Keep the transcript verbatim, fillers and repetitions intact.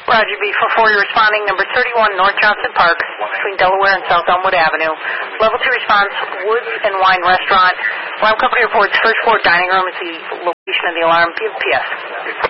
Roger B for four, you're responding number thirty-one North Johnson Park between Delaware and South Elmwood Avenue. Level two response, Woods and Wine Restaurant. Alarm company reports first floor dining room is the location of the alarm. P S.